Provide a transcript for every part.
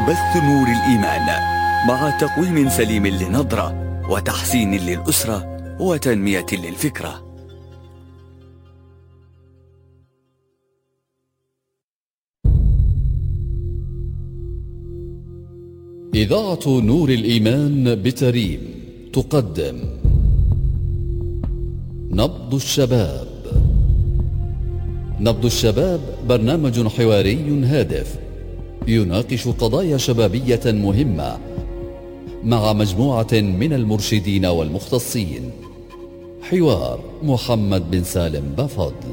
بث نور الإيمان مع تقويم سليم للنظرة وتحسين للأسرة وتنمية للفكرة. إذاعة نور الإيمان بتريم تقدم نبض الشباب. نبض الشباب برنامج حواري هادف يناقش قضايا شبابية مهمة مع مجموعة من المرشدين والمختصين. حوار محمد بن سالم بفضل.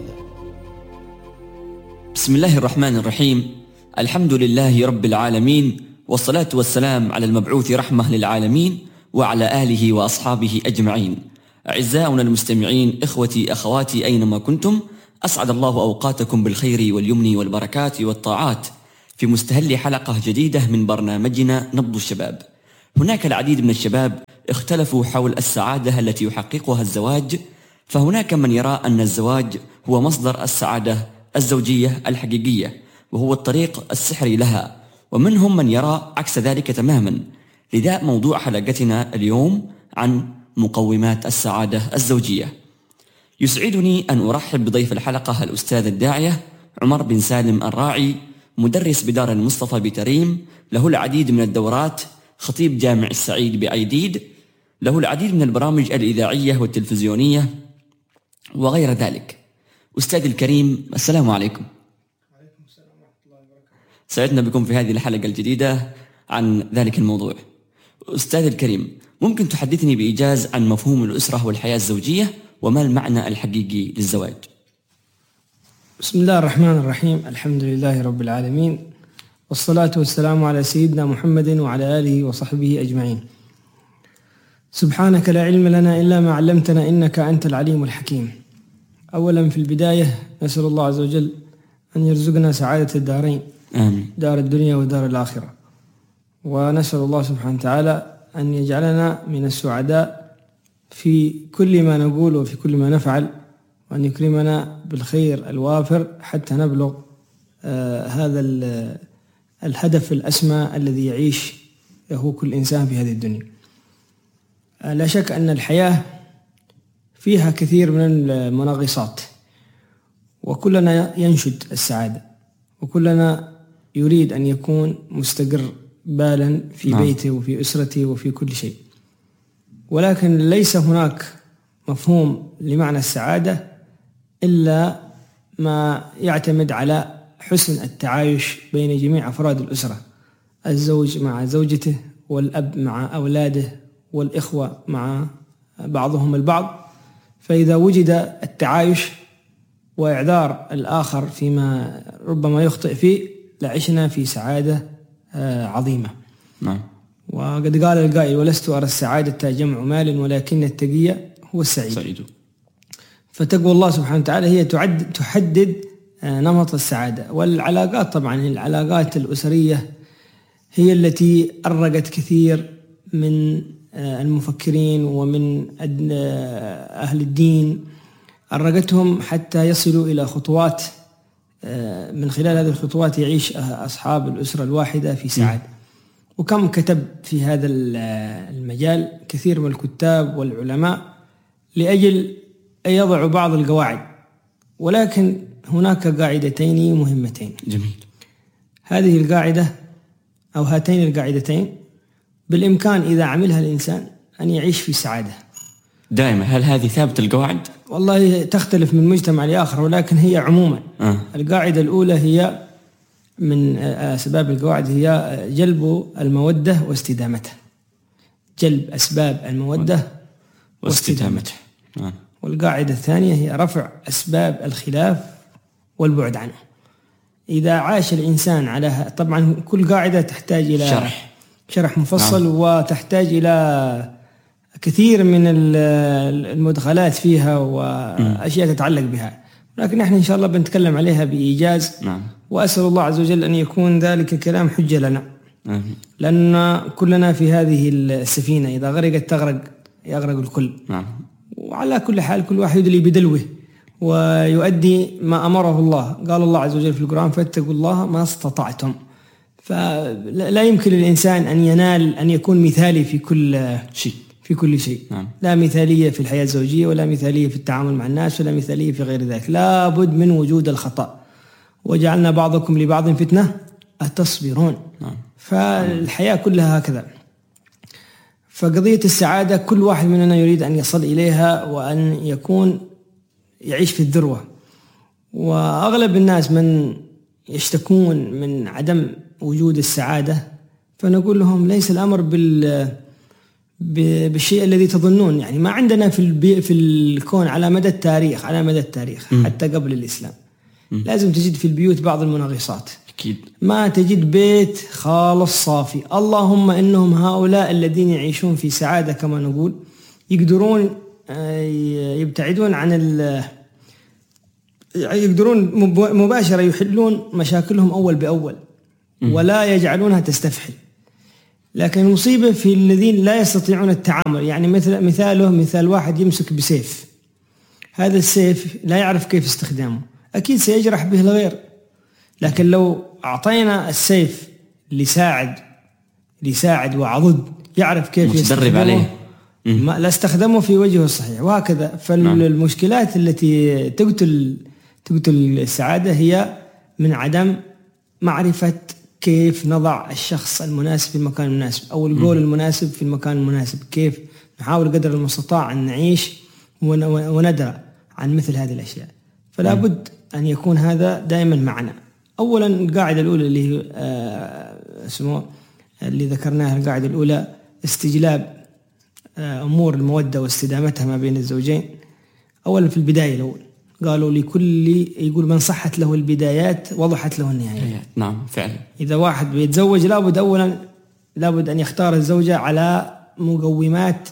بسم الله الرحمن الرحيم. الحمد لله رب العالمين، والصلاة والسلام على المبعوث رحمة للعالمين وعلى آله وأصحابه أجمعين. أعزائنا المستمعين، إخوتي أخواتي أينما كنتم، أسعد الله أوقاتكم بالخير واليمن والبركات والطاعات في مستهل حلقة جديدة من برنامجنا نبض الشباب. هناك العديد من الشباب اختلفوا حول السعادة التي يحققها الزواج، فهناك من يرى أن الزواج هو مصدر السعادة الزوجية الحقيقية وهو الطريق السحري لها، ومنهم من يرى عكس ذلك تماما. لذا موضوع حلقتنا اليوم عن مقومات السعادة الزوجية. يسعدني أن أرحب بضيف الحلقة الأستاذ الداعية عمر بن سالم الراعي، مدرس بدار المصطفى بتريم، له العديد من الدورات، خطيب جامع السعيد بعيديد، له العديد من البرامج الإذاعية والتلفزيونية وغير ذلك. أستاذ الكريم، السلام عليكم. وعليكم السلام ورحمة الله وبركاته. سعدنا بكم في هذه الحلقة الجديدة عن ذلك الموضوع. أستاذ الكريم، ممكن تحدثني بإيجاز عن مفهوم الأسرة والحياة الزوجية وما المعنى الحقيقي للزواج؟ بسم الله الرحمن الرحيم. الحمد لله رب العالمين، والصلاة والسلام على سيدنا محمد وعلى آله وصحبه أجمعين. سبحانك لا علم لنا إلا ما علمتنا إنك أنت العليم الحكيم. أولا في البداية نسأل الله عز وجل أن يرزقنا سعادة الدارين، آمين. دار الدنيا ودار الآخرة، ونسأل الله سبحانه وتعالى أن يجعلنا من السعداء في كل ما نقول وفي كل ما نفعل، وأن يكرمنا بالخير الوافر حتى نبلغ هذا الهدف الأسمى الذي يعيش له كل إنسان في هذه الدنيا. لا شك أن الحياة فيها كثير من المنغصات، وكلنا ينشد السعادة، وكلنا يريد أن يكون مستقر بالا في بيته وفي أسرته وفي كل شيء، ولكن ليس هناك مفهوم لمعنى السعادة إلا ما يعتمد على حسن التعايش بين جميع أفراد الأسرة، الزوج مع زوجته، والأب مع أولاده، والإخوة مع بعضهم البعض. فإذا وجد التعايش وإعذار الآخر فيما ربما يخطئ فيه لعشنا في سعادة عظيمة. نعم. وقد قال القائل: ولست أرى السعادة جمع مال ولكن التقي هو السعيد. فتقوى الله سبحانه وتعالى هي تحدد نمط السعادة. والعلاقات طبعا العلاقات الأسرية هي التي أرقت كثير من المفكرين ومن أهل الدين، أرقتهم حتى يصلوا إلى خطوات، من خلال هذه الخطوات يعيش أصحاب الأسرة الواحدة في سعادة. وكم كتب في هذا المجال كثير من الكتاب والعلماء لأجل أن يضعوا بعض القواعد، ولكن هناك قاعدتين مهمتين. جميل. هذه القاعدة أو هاتين القاعدتين بالإمكان إذا عملها الإنسان أن يعيش في سعادة دائما. هل هذه ثابت القواعد؟ والله تختلف من مجتمع لآخر، ولكن هي عموما. القاعدة الأولى هي من أسباب القواعد هي جلب المودة واستدامتها. جلب أسباب المودة واستدامتها. والقاعدة الثانية هي رفع أسباب الخلاف والبعد عنه. إذا عاش الإنسان على، طبعا كل قاعدة تحتاج إلى شرح مفصل، وتحتاج إلى كثير من المدخلات فيها وأشياء تتعلق بها، لكن نحن إن شاء الله بنتكلم عليها بإيجاز. وأسأل الله عز وجل أن يكون ذلك كلام حجة لنا، لأن كلنا في هذه السفينة إذا غرقت يغرق الكل. وعلى كل حال كل واحد يدلي بدلوه ويؤدي ما أمره الله. قال الله عز وجل في القرآن: فاتقوا الله ما استطعتم. فلا يمكن للإنسان أن ينال أن يكون مثالي في كل شيء. نعم. لا مثالية في الحياة الزوجية، ولا مثالية في التعامل مع الناس، ولا مثالية في غير ذلك. لا بد من وجود الخطأ. وجعلنا بعضكم لبعض فتنة أتصبرون. نعم. فالحياة كلها هكذا. فقضية السعادة كل واحد مننا يريد أن يصل إليها، وأن يكون يعيش في الذروة. وأغلب الناس من يشتكون من عدم وجود السعادة، فنقول لهم ليس الأمر بالشيء الذي تظنون. يعني ما عندنا في الكون على مدى التاريخ حتى قبل الإسلام لازم تجد في البيوت بعض المنغصات. أكيد. ما تجد بيت خالص صافي. اللهم إنهم هؤلاء الذين يعيشون في سعادة كما نقول يقدرون يبتعدون يقدرون مباشرة يحلون مشاكلهم أول بأول ولا يجعلونها تستفحل. لكن المصيبة في الذين لا يستطيعون التعامل. يعني مثال واحد يمسك بسيف، هذا السيف لا يعرف كيف استخدامه، أكيد سيجرح به الغير. لكن لو أعطينا السيف ليساعد وعضد يعرف كيف يستخدمه عليه لا استخدمه في وجهه الصحيح، وهكذا. فالمشكلات التي تقتل السعادة هي من عدم معرفة كيف نضع الشخص المناسب في المكان المناسب، أو القول المناسب في المكان المناسب. كيف نحاول قدر المستطاع أن نعيش وندرى عن مثل هذه الأشياء. فلا بد أن يكون هذا دائما معنا. أولا القاعدة الأولى اللي اللي ذكرناها، القاعدة الأولى استجلاب أمور المودة واستدامتها ما بين الزوجين. أولا في البداية الأول قالوا يقول من صحت له البدايات وضحت له النهايات. نعم فعلا. إذا واحد بيتزوج لابد أن يختار الزوجة على مقومات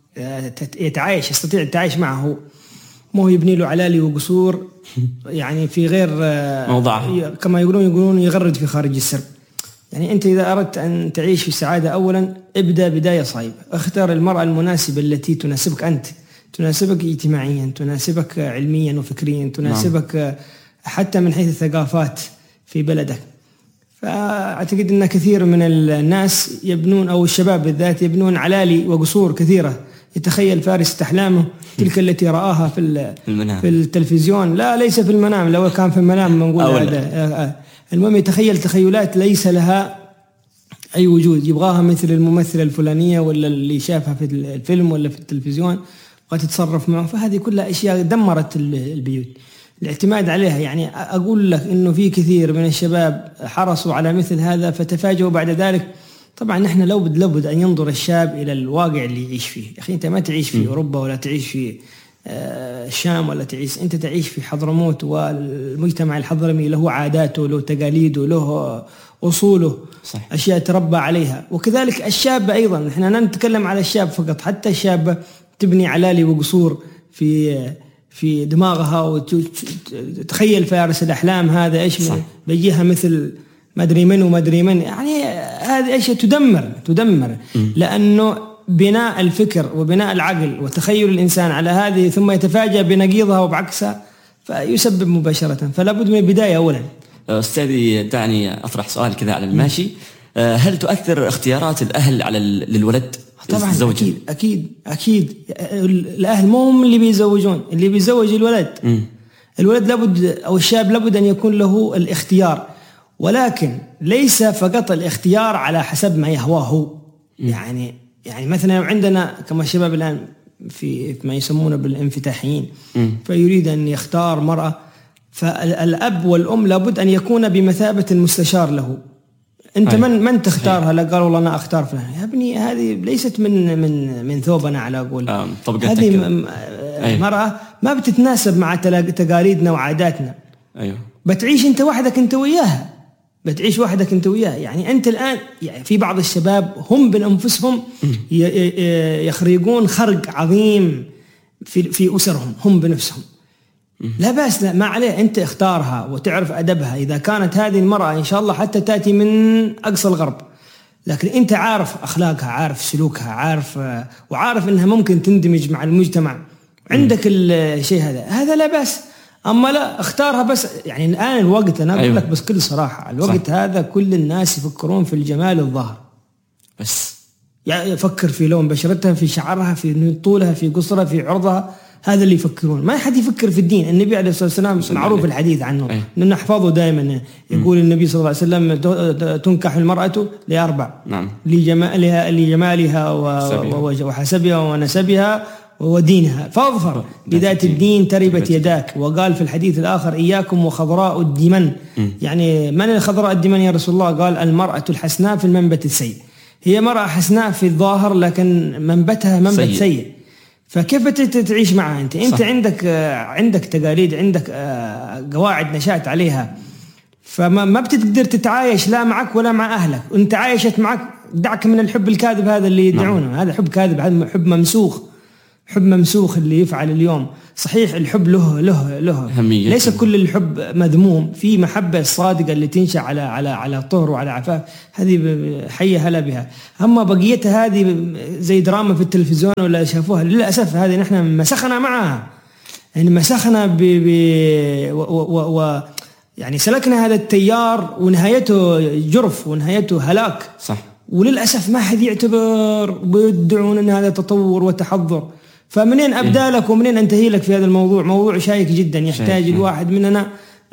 يستطيع التعايش معه، مو يبني له علالي وقصور يعني في غير موضعها، كما يقولون يغرد في خارج السرب. يعني أنت إذا أردت أن تعيش في السعادة أولا ابدأ بداية صعبة. اختار المرأة المناسبة التي تناسبك أنت، تناسبك اجتماعيا، تناسبك علميا وفكريا، تناسبك حتى من حيث الثقافات في بلدك. فأعتقد أن كثير من الناس يبنون، أو الشباب بالذات، يبنون علالي وقصور كثيرة. يتخيل فارس أحلامه تلك التي رآها في التلفزيون. لا، ليس في المنام، لو كان في المنام نقول هذا. المهم يتخيل تخيلات ليس لها أي وجود، يبغاها مثل الممثلة الفلانية ولا اللي شافها في الفيلم ولا في التلفزيون وتتصرف معه. فهذه كلها أشياء دمرت البيوت، الاعتماد عليها. يعني أقول لك إنه في كثير من الشباب حرصوا على مثل هذا فتفاجئوا بعد ذلك. طبعا نحن لابد أن ينظر الشاب إلى الواقع اللي يعيش فيه. أخي أنت ما تعيش في أوروبا ولا تعيش في الشام ولا أنت تعيش في حضرموت، والمجتمع الحضرمي له عاداته، له تقاليده، له أصوله. صحيح. أشياء تربى عليها. وكذلك الشاب أيضا، نحن لا نتكلم على الشاب فقط، حتى الشابة تبني علالي وقصور في دماغها، وتتخيل فارس الأحلام هذا إيش بيجيها مثل ما أدري من وما أدري من. يعني هذه أشياء تدمر لأنه بناء الفكر وبناء العقل وتخيل الإنسان على هذه ثم يتفاجأ بنقيضها وبعكسها فيسبب مباشرة. فلا بد من البداية أولا. أستاذي دعني أطرح سؤال كذا على الماشي. هل تؤثر اختيارات الأهل على للولد؟ طبعا أكيد الأهل مو هم اللي بيزوجون، اللي بيزوج الولد لابد، أو الشاب لابد أن يكون له الاختيار، ولكن ليس فقط الاختيار على حسب ما يهواه هو. يعني مثلا عندنا كما الشباب الآن في ما يسمونه بالانفتاحيين، فيريد أن يختار مرأة، فالأب والأم لابد أن يكون بمثابة المستشار له. أنت من تختارها؟ لا قال والله أنا أختار فلان. يا ابني هذه ليست من ثوبنا على قول. هذه مرأة ما بتتناسب مع تقاليدنا وعاداتنا. أيوه. بتعيش أنت وحدك أنت وياها، يعني أنت الآن يعني في بعض الشباب هم بأنفسهم يخرجون خرق عظيم في أسرهم هم بنفسهم. لا بأس، لا ما عليه، أنت اختارها وتعرف أدبها. إذا كانت هذه المرأة إن شاء الله حتى تأتي من أقصى الغرب، لكن أنت عارف أخلاقها، عارف سلوكها، وعارف أنها ممكن تندمج مع المجتمع، عندك الشيء هذا لا بأس. أما لا اختارها بس. يعني الآن الوقت أنا أقول لك بس كل صراحة الوقت صح. هذا كل الناس يفكرون في الجمال الظاهر بس، يعني يفكر في لون بشرتها، في شعرها، في طولها، في قصرها، في عرضها، هذا اللي يفكرون. ما حد يفكر في الدين. النبي عليه الصلاة والسلام معروف الحديث عنه إنه نحفظه دائما. يقول النبي صلى الله عليه وسلم تنكح المرأة لأربع، نعم، لجمالها وحسبها ونسبها ودينها فاظفر بذات الدين تربت يداك. وقال في الحديث الآخر إياكم وخضراء الدمن. يعني من الخضراء الدمن يا رسول الله؟ قال المرأة الحسناء في المنبت السيء. هي مرأة حسناء في الظاهر لكن منبتها منبت سيء. فكيف تعيش معها أنت؟ أنت عندك تقاليد، عندك قواعد نشأت عليها، فما بتقدر تتعايش لا معك ولا مع أهلك. وأنت عايشت معك، دعك من الحب الكاذب هذا اللي يدعونه. هذا حب كاذب، هذا حب ممسوخ، حب ممسوخ اللي يفعل اليوم. صحيح الحب له أهمية، ليس كل الحب مذموم. في محبة الصادقة اللي تنشأ على طهر وعلى عفاف، هذه حية هلا بها. أما بقيتها هذه زي دراما في التلفزيون ولا شافوها، للأسف هذه نحن مسخنا معها. يعني مسخنا يعني سلكنا هذا التيار ونهايته جرف ونهايته هلاك. صح. وللأسف ما حد يعتبر، ويدعون أن هذا تطور وتحضر. فمنين أبدأ لك ومنين أنتهي لك في هذا الموضوع؟ موضوع شائك جدا، يحتاج الواحد مننا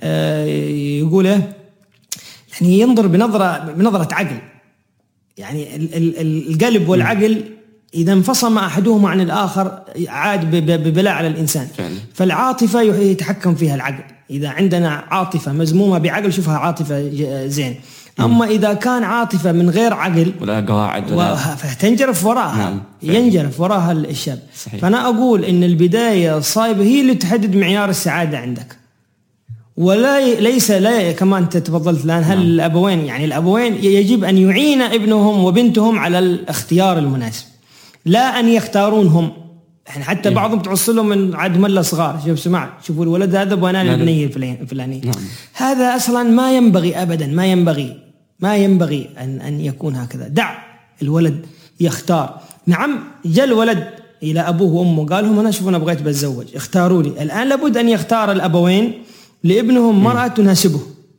يقوله يعني ينظر بنظرة عقل. يعني القلب والعقل إذا انفصم أحدهما عن الآخر عاد ببلاء على الإنسان. فالعاطفة يتحكم فيها العقل. إذا عندنا عاطفة مزمومة بعقل شوفها عاطفة زين. أما إذا كان عاطفة من غير عقل ولا قواعد فتنجرف وراها، ينجرف وراها الشاب. صحيح. فأنا أقول إن البداية الصائبة هي اللي تحدد معيار السعادة عندك، ليس كمان أنت تفضلت الآن. هل الأبوين، يعني الأبوين يجب أن يعين ابنهم وبنتهم على الاختيار المناسب، لا أن يختارونهم. يعني حتى بعضهم تعصلهم من عاد ملا صغار، شوفوا الولد هذا بنان البنية الفلانية. هذا أصلا ما ينبغي أبدا، ما ينبغي أن يكون هكذا. دع الولد يختار. نعم، جاء الولد إلى أبوه وأمه قال لهم أنا شوفوا أنا بغيت بتزوج، اختاروا لي. الآن لابد أن يختار الأبوين لابنهم مرأة تناسبه.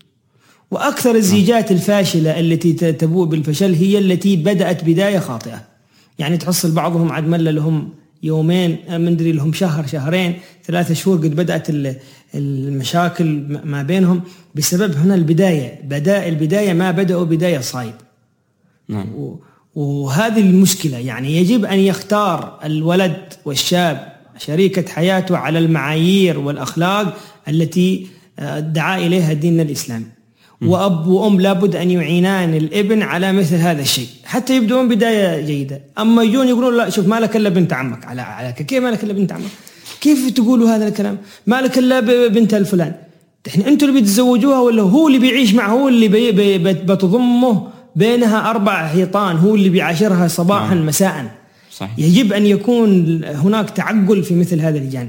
وأكثر الزيجات الفاشلة التي تبوء بالفشل هي التي بدأت بداية خاطئة. يعني تحصل بعضهم عاد ملا لهم يومين، مندري لهم شهر، شهرين، 3 شهور قد بدأت المشاكل ما بينهم بسبب هنا البداية ما بدأوا بداية صايب. نعم. وهذه المشكلة. يعني يجب أن يختار الولد والشاب شريكة حياته على المعايير والأخلاق التي دعا إليها ديننا الإسلامي. وأب وأم لابد أن يعينان الابن على مثل هذا الشيء حتى يبدون بداية جيدة. أما يجون يقولون لا شوف مالك إلا بنت عمك، على كيف مالك إلا بنت عمك؟ كيف تقولوا هذا الكلام؟ مالك إلا بنت الفلان؟ إحنا أنتوا اللي بتزوجوها ولا هو اللي بيعيش معه؟ هو اللي بتضمه بينها 4 حيطان، هو اللي بيعاشرها صباحا مساء. صحيح. يجب أن يكون هناك تعقل في مثل هذا الجانب.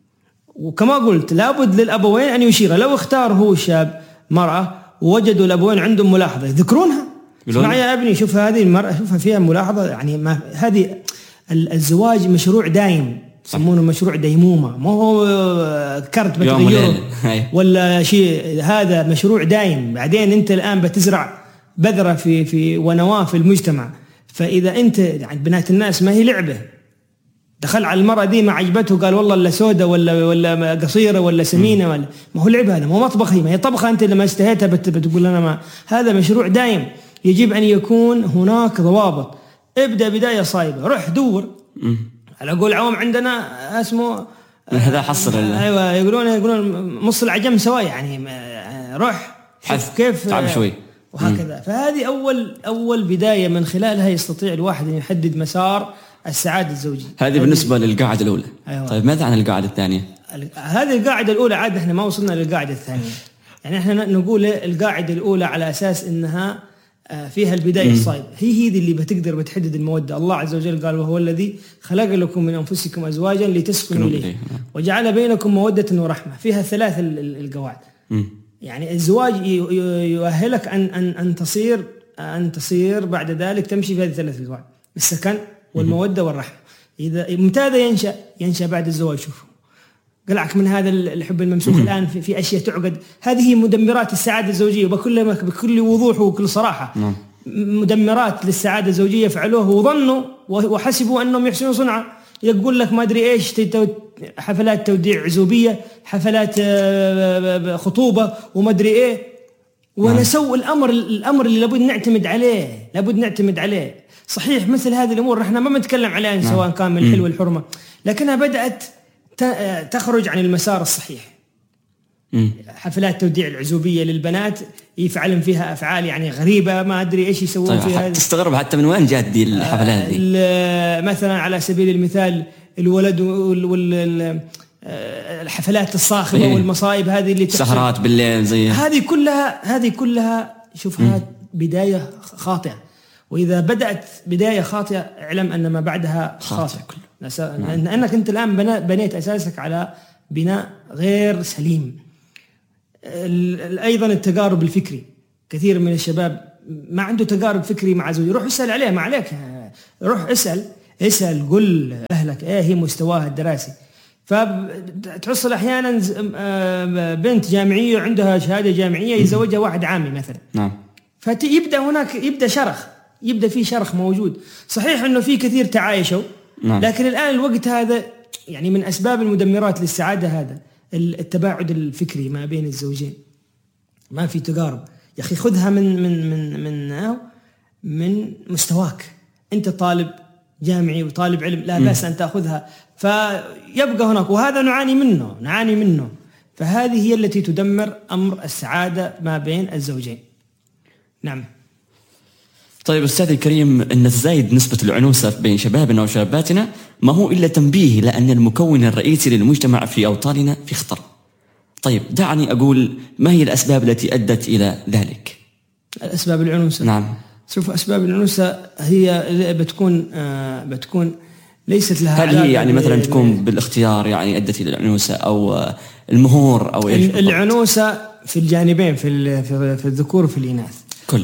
وكما قلت لابد للأبوين أن يشير. لو اختار هو الشاب مرأة ووجدوا الأبوين عندهم ملاحظة يذكرونها، اسمع يا ابني شوف هذه المرأة شوفها فيها ملاحظة. يعني هذه الزواج مشروع دايم، يسمونه مشروع ديمومة، ما هو كرت بتغيره ولا شيء. هذا مشروع دايم. بعدين أنت الآن بتزرع بذرة في ونواة في المجتمع. فإذا أنت يعني بنات الناس ما هي لعبة، دخل على المرأة دي ما عجبته قال والله لا سودة ولا قصيرة ولا سمينة ولا ما هو لعبة. هذا ما هو مطبخ، ما هي طبخة أنت لما استهيتها بتقول لنا ما. هذا مشروع دايم. يجب أن يكون هناك ضوابط. ابدأ بداية صايبة، روح دور. على قول عوام عندنا اسمه هذا حصر. أيوة يقولون مص العجم سوا. يعني روح كيف تعب شوي وهكذا. فهذه أول بداية من خلالها يستطيع الواحد أن يحدد مسار السعادة الزوجية. هذه بالنسبة للقاعدة الأولى. أيوة. طيب ماذا عن القاعدة الثانية؟ هذه القاعدة الأولى عاد إحنا ما وصلنا للقاعدة الثانية. يعني إحنا نقول القاعدة الأولى على أساس إنها فيها البداية الصايبة. هي اللي بتحدد المودة. الله عز وجل قال وهو الذي خلق لكم من أنفسكم أزواجا لتسكنوا إليه وجعل بينكم مودة ورحمة. فيها 3 القواعد. يعني الزواج يؤهلك أن تصير بعد ذلك تمشي في هذه 3 القواعد: السكن والمودة والرحمة. إذا متى ينشأ بعد الزواج؟ شوفوا قلعك من هذا الحب الممسوك الآن في أشياء تعقد. هذه مدمرات السعادة الزوجية بكل وضوح وكل صراحة. مدمرات للسعادة الزوجية فعلوه وظنوا وحسبوا أنهم يحسنون صنعا. يقول لك ما أدري إيش، حفلات توديع عزوبية، حفلات خطوبة وما أدري إيه، ونسوا الأمر اللي لابد نعتمد عليه. صحيح مثل هذه الأمور احنا ما نتكلم عليها سواء كان من الحل والحرمة، لكنها بدأت تخرج عن المسار الصحيح. حفلات توديع العزوبية للبنات يفعلون فيها أفعال يعني غريبة، ما أدري إيش يسوون فيها. تستغرب حتى من وين جات دي الحفلات دي. مثلا على سبيل المثال الولد الحفلات الصاخبة والمصائب هذه اللي سهرات بالليل زي هذه كلها شوفها بداية خاطئة، وإذا بدأت بداية خاطئة اعلم أن ما بعدها خاطئ. أنك أنت الآن بنيت أساسك على بناء غير سليم. أيضا التقارب الفكري، كثير من الشباب ما عنده تقارب فكري مع زوجه. روح اسأل عليه، ما عليك، روح اسأل قل أهلك إيه هي مستواها الدراسي. فتحصل أحيانا بنت جامعية عندها شهادة جامعية يزوجها واحد عامي مثلا. نعم. فيبدأ هناك يبدأ في شرخ موجود. صحيح أنه في كثير تعايشوا، لكن الآن الوقت هذا يعني من أسباب المدمرات للسعادة هذا التباعد الفكري ما بين الزوجين. ما في تقارب يا أخي. خذها من مستواك. أنت طالب جامعي وطالب علم، لا بأس أن تأخذها. فيبقى هناك، وهذا نعاني منه. فهذه هي التي تدمر أمر السعادة ما بين الزوجين. نعم. طيب أستاذ الكريم، أن تزايد نسبة العنوسة بين شبابنا وشاباتنا ما هو إلا تنبيه لأن المكون الرئيسي للمجتمع في أوطاننا في خطر. طيب دعني أقول، ما هي الأسباب التي أدت إلى ذلك؟ الأسباب العنوسة. نعم. شوف، أسباب العنوسة هي بتكون ليست لها. هل هي يعني مثلا تكون بالاختيار يعني أدت إلى العنوسة، أو المهور، أو إيش؟ العنوسة في الجانبين، في الذكور وفي الإناث.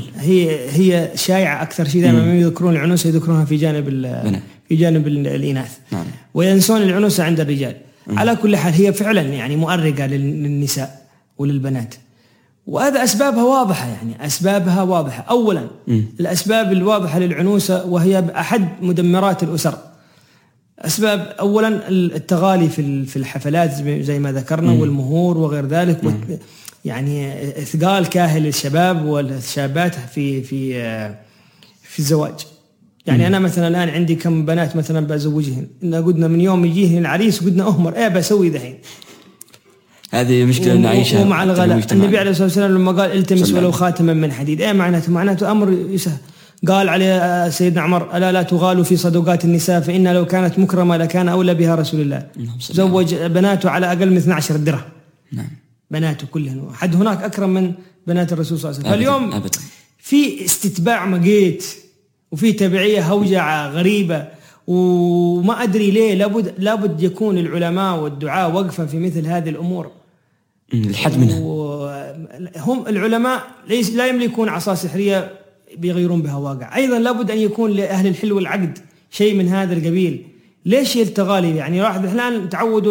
هي شائعة أكثر شيء. دائما ما يذكرون العنوسة يذكرونها في جانب الإناث. نعم. وينسون العنوسة عند الرجال. على كل حال هي فعلا يعني مؤرقة للنساء وللبنات، وهذا أسبابها واضحة. أولا الأسباب الواضحة للعنوسة، وهي أحد مدمرات الأسر. أسباب أولا التغالي في الحفلات زي ما ذكرنا، والمهور وغير ذلك. يعني إثقال كاهل للشباب والشابات في الزواج. يعني أنا مثلا الآن عندي كم بنات مثلا بزوجهن، إن قدنا من يوم يجيهن العريس قدنا أهمر بسوي ذحين. هذه مشكلة نعيشها. ومع الغلاء النبي عليه الصلاة والسلام لما قال التمس ولو خاتما من حديد، معناته أمر يسهل. قال عليه سيدنا عمر: ألا لا تغالوا في صدقات النساء فإن لو كانت مكرمة لكان أولى بها رسول الله. زوج بناته على أقل من 12 درهم. نعم. بناته كلهن، حد هناك أكرم من بنات الرسول صلى الله عليه وسلم. فاليوم في استتباع مقيت، وفي تبعية هوجة غريبة، وما أدري ليه. لابد يكون العلماء والدعاء وقفا في مثل هذه الأمور. الحد منها. هم العلماء لا يملكون عصا سحرية بيغيرون بها واقع. أيضا لابد أن يكون لأهل الحل والعقد شيء من هذا القبيل. ليش التغالي؟ يعني راح الآن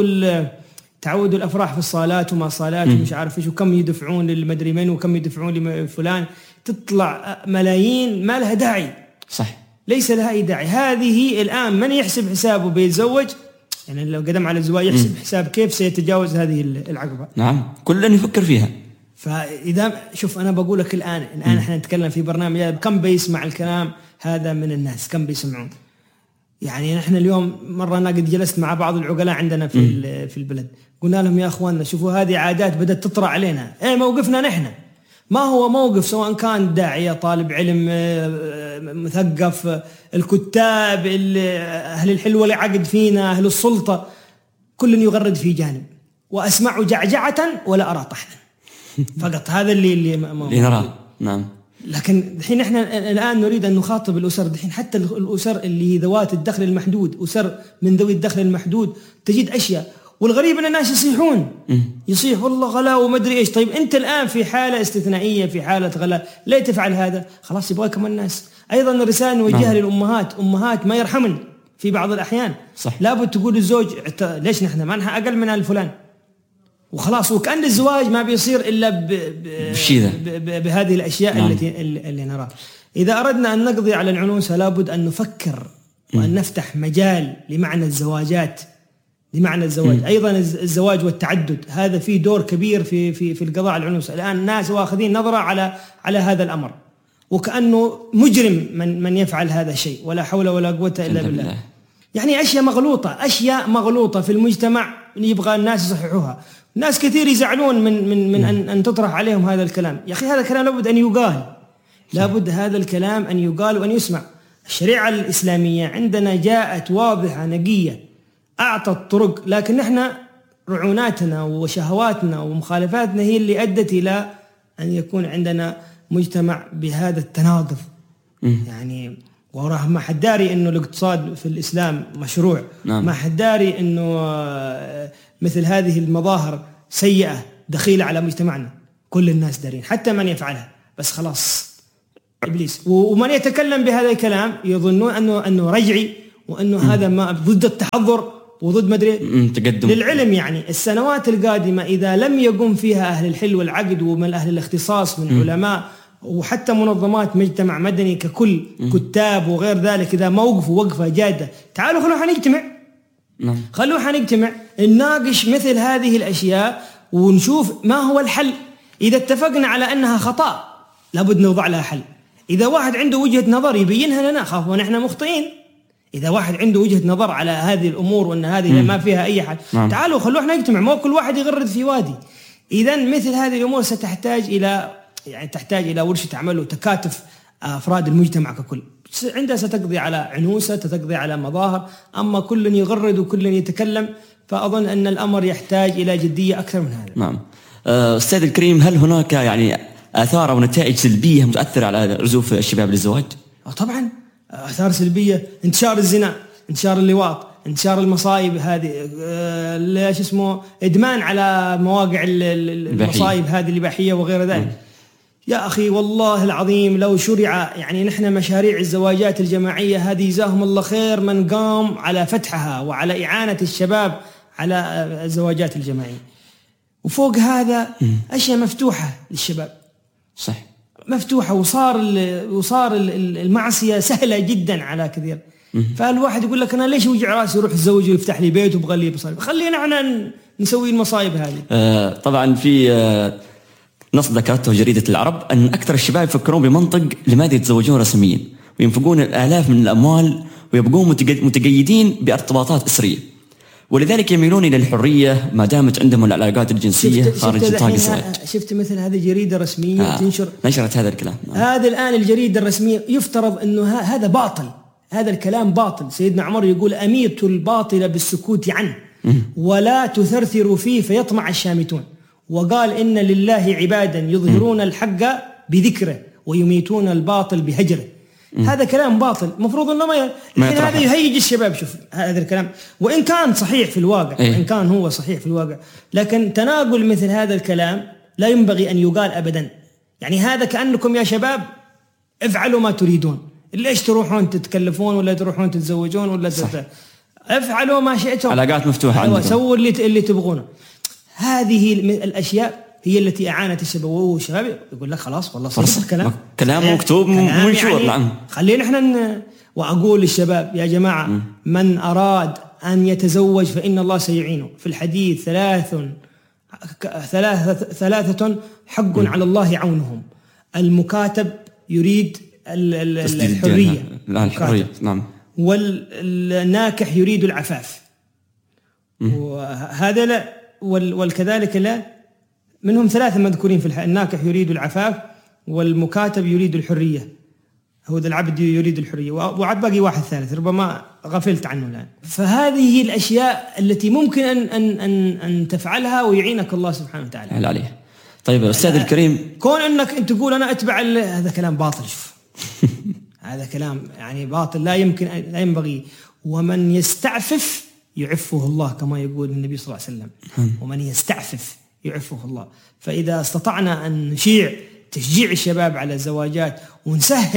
تعودوا الأفراح في الصالات وما صالات ومش عارف إيش، وكم يدفعون للمدري من وكم يدفعون لفلان، تطلع ملايين ما لها داعي. صح. ليس لها أي داعي. هذه الآن من يحسب حسابه بيتزوج، يعني لو قدم على الزواج يحسب حساب كيف سيتجاوز هذه العقبة. نعم، كلنا يفكر فيها. فإذا شوف أنا بقول لك الآن إحنا نتكلم في برنامج، كم بيسمع الكلام هذا من الناس؟ كم بيسمعون؟ يعني نحن اليوم مرة أنا قد جلست مع بعض العقلاء عندنا في البلد، قلنا لهم يا أخواننا شوفوا هذه عادات بدأت تطرأ علينا. موقفنا نحن ما هو موقف، سواء كان داعية، طالب علم، مثقف، الكتاب، أهل الحل والعقد فينا، أهل السلطة، كل يغرد في جانب، وأسمع جعجعة ولا أرى طحنا فقط. هذا اللي نراه. نعم. لكن الحين احنا الآن نريد أن نخاطب الأسر. الحين حتى الأسر اللي ذوات الدخل المحدود، أسر من ذوي الدخل المحدود، تجد أشياء. والغريب أن الناس يصيح والله غلاء وما أدري إيش. طيب أنت الآن في حالة استثنائية، في حالة غلاء، لا تفعل هذا، خلاص يبغاكم الناس. أيضا الرسالة نوجهها للأمهات، أمهات ما يرحمن في بعض الأحيان. صح. لابد تقول للزوج ليش نحن ما نحن أقل من الفلان، وخلاص، وكأن الزواج ما بيصير إلا بهذه الأشياء نعم. اللي نراها. إذا أردنا أن نقضي على العنوسة لابد أن نفكر وأن نفتح مجال لمعنى الزواجات، لمعنى الزواج. أيضا الزواج والتعدد هذا فيه دور كبير في القضاء على العنوسة. الآن الناس واخذين نظرة على هذا الأمر، وكأنه مجرم من يفعل هذا الشيء، ولا حول ولا قوة إلا بالله. يعني أشياء مغلوطة في المجتمع يبغى الناس يصححوها. ناس كثير يزعلون من أن تطرح عليهم هذا الكلام. يا أخي هذا الكلام لابد أن يقال، لابد هذا الكلام أن يقال وأن يسمع. الشريعة الإسلامية عندنا جاءت واضحة نقية، أعطت طرق، لكن نحن رعوناتنا وشهواتنا ومخالفاتنا هي اللي أدت إلى أن يكون عندنا مجتمع بهذا التناقض. يعني وراه ما حد داري إنه الاقتصاد في الإسلام مشروع، ما حد داري إنه مثل هذه المظاهر سيئة دخيلة على مجتمعنا. كل الناس دارين، حتى من يفعلها، بس خلاص إبليس. ومن يتكلم بهذا الكلام يظنون أنه رجعي، وأنه هذا ما ضد التحضر وضد مدري تقدم للعلم. يعني السنوات القادمة إذا لم يقوم فيها أهل الحل والعقد ومن أهل الاختصاص من علماء وحتى منظمات مجتمع مدني ككل، كتاب وغير ذلك، إذا ما وقفوا وقفة جادة، تعالوا خلونا نجتمع نناقش مثل هذه الأشياء ونشوف ما هو الحل. إذا اتفقنا على أنها خطأ لابد نوضع لها حل. إذا واحد عنده وجهة نظر يبينها لنا، خاف ونحن مخطئين. إذا واحد عنده وجهة نظر على هذه الأمور وأن هذه ما فيها أي حل، تعالوا خلونا نجتمع، مو كل واحد يغرد في وادي. إذن مثل هذه الأمور ستحتاج إلى ورشة عمل وتكاتف أفراد المجتمع ككل. عندها ستقضي على عنوسة، ستقضي على مظاهر. أما كل يغرد وكل يتكلم، فأظن أن الأمر يحتاج إلى جدية أكثر من هذا. نعم. أستاذ الكريم، هل هناك يعني آثار أو نتائج سلبية متأثرة على رزوف الشباب للزواج؟ طبعا آثار سلبية، انتشار الزنا، انتشار اللواط، انتشار المصايب هذه، ليش اسمه إدمان على مواقع المصايب هذه الإباحية وغير ذلك. يا أخي والله العظيم لو شرع، يعني نحن مشاريع الزواجات الجماعية هذه جزاهم الله خير من قام على فتحها وعلى إعانة الشباب على الزواجات الجماعية. وفوق هذا أشياء مفتوحة للشباب، صح، مفتوحة، وصار المعصية سهلة جدا على كثير. فالواحد يقول لك أنا ليش وجع راسي يروح يتزوج ويفتح لي بيت وبغى لي مصايب، خلينا احنا نسوي المصايب هذه. طبعا في نص ذكرته جريدة العرب أن أكثر الشباب يفكرون بمنطق لماذا يتزوجون رسميا، وينفقون الآلاف من الأموال ويبقون متقيدين بارتباطات أسرية، ولذلك يميلون إلى الحرية ما دامت عندهم العلاقات الجنسية خارج نطاق الزواج. شفت مثل هذه جريدة رسمية نشرت هذا الكلام. هذا الآن الجريدة الرسمية يفترض أنه هذا باطل، هذا الكلام باطل. سيدنا عمر يقول أميت الباطل بالسكوت عنه ولا تثرثر فيه فيطمع الشامتون. وقال إن لله عبادا يظهرون الحق بذكره ويميتون الباطل بهجره. هذا كلام باطل، مفروض انه ما هذا يهيج الشباب. شوف هذا الكلام وان كان صحيح في الواقع، وان كان هو صحيح في الواقع، لكن تناقل مثل هذا الكلام لا ينبغي ان يقال ابدا. يعني هذا كأنكم يا شباب افعلوا ما تريدون، ليش تروحون تتكلفون ولا تروحون تتزوجون ولا افعلوا ما شئتم، علاقات مفتوحة عندكم، سووا اللي تبغونه. هذه الاشياء هي التي أعانت الشباب. والشباب يقول لك خلاص والله صدق كلام مكتوب منشور. نعم، خلينا احنا وأقول للشباب يا جماعة من أراد أن يتزوج فإن الله سيعينه. في الحديث ثلاثة حق على الله عونهم: المكاتب يريد الحرية، نعم، والناكح يريد العفاف، وهذا لا، والكذلك لا. منهم ثلاثة مذكورين في الناكح يريد العفاف، والمكاتب يريد الحرية، هو ذا العبد يريد الحرية، وعد باقي واحد ثالث ربما غفلت عنه الآن. فهذه الأشياء التي ممكن أن تفعلها ويعينك الله سبحانه وتعالى عليه. طيب الأستاذ الكريم، كون أنك أنت تقول أنا أتبع هذا كلام باطل. شوف هذا كلام يعني باطل، لا ينبغي. ومن يستعفف يعفه الله كما يقول النبي صلى الله عليه وسلم، ومن يستعفف يعفه الله. فإذا استطعنا أن نشيع تشجيع الشباب على الزواجات ونسهل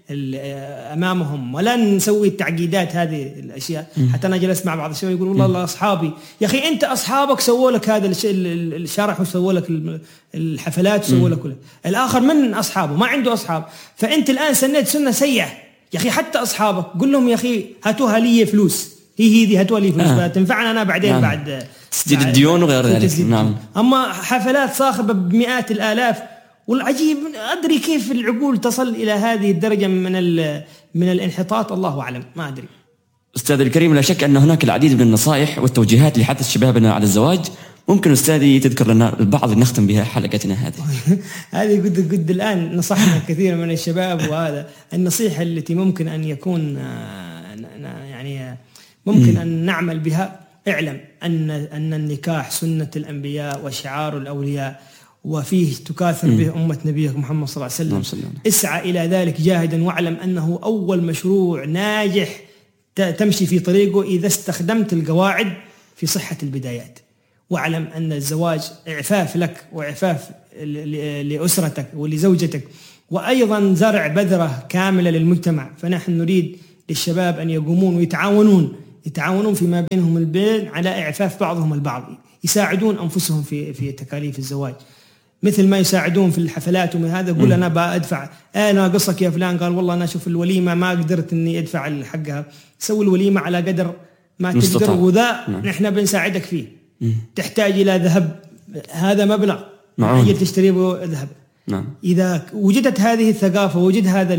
أمامهم، ولا نسوي التعقيدات هذه الأشياء. حتى أنا جلست مع بعض الشباب يقول والله أصحابي، يا أخي أنت أصحابك سووا لك هذا الشرح وسووا لك الحفلات وسووا لك كله، الآخر من أصحابه ما عنده أصحاب، فأنت الآن سنيت سنة سيئة يا أخي. حتى أصحابك قل لهم يا أخي هاتوها لي فلوس، هي دي هاتوها لي فلوس تنفعنا أنا بعدين بعد تسديد الديون وغير ذلك. نعم. أما حفلات صاخبة بمئات الآلاف، والعجيب أدري كيف العقول تصل إلى هذه الدرجة من الانحطاط، الله أعلم، ما أدري. أستاذ الكريم، لا شك أن هناك العديد من النصائح والتوجيهات لحث شبابنا على الزواج، ممكن أستاذي تذكر لنا البعض نختم بها حلقتنا هذه. هذه قد الآن نصحنا كثير من الشباب، وهذا النصيحة التي ممكن أن يكون يعني ممكن أن نعمل بها. اعلم أن النكاح سنة الأنبياء وشعار الأولياء، وفيه تكاثر به أمة نبيك محمد صلى الله عليه وسلم. اسعى إلى ذلك جاهدا، واعلم أنه أول مشروع ناجح تمشي في طريقه إذا استخدمت القواعد في صحة البدايات. واعلم أن الزواج إعفاف لك وإعفاف لأسرتك ولزوجتك، وأيضا زرع بذرة كاملة للمجتمع. فنحن نريد للشباب أن يقومون ويتعاونون فيما بينهم البين على إعفاف بعضهم البعض، يساعدون أنفسهم في تكاليف الزواج، مثل ما يساعدون في الحفلات. ومن هذا يقول أنا بأدفع، أنا قصك يا فلان، قال والله أنا أشوف الوليمة ما قدرت إني أدفع حقها، سوي الوليمة على قدر ما تقدر، وذا نحن بنساعدك فيه. تحتاج إلى ذهب، هذا مبلغ معين تشتري به ذهب. إذا وجدت هذه الثقافة، وجد هذا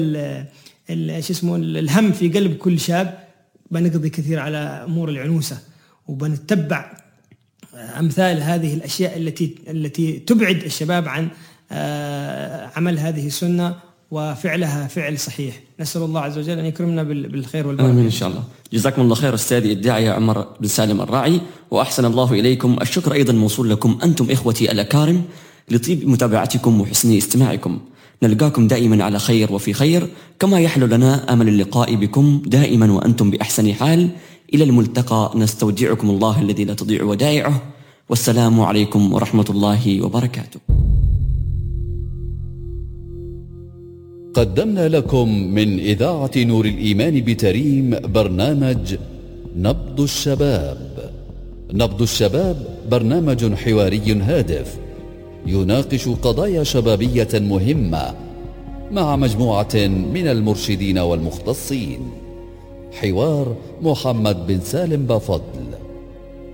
الهم في قلب كل شاب، بنقضي كثير على أمور العنوسة، وبنتبع أمثال هذه الأشياء التي تبعد الشباب عن عمل هذه السنة وفعلها فعل صحيح. نسأل الله عز وجل أن يكرمنا بالخير والبركة. آمين إن شاء الله. جزاكم الله خير أستاذي الداعية عمر بن سالم الراعي، وأحسن الله إليكم. الشكر أيضا موصول لكم أنتم إخوتي الأكارم لطيب متابعتكم وحسن استماعكم. نلقاكم دائما على خير وفي خير، كما يحلو لنا أمل اللقاء بكم دائما وأنتم بأحسن حال. إلى الملتقى، نستودعكم الله الذي لا تضيع ودائعه، والسلام عليكم ورحمة الله وبركاته. قدمنا لكم من إذاعة نور الإيمان بتريم برنامج نبض الشباب. نبض الشباب برنامج حواري هادف يناقش قضايا شبابية مهمة مع مجموعة من المرشدين والمختصين. حوار محمد بن سالم بافضل.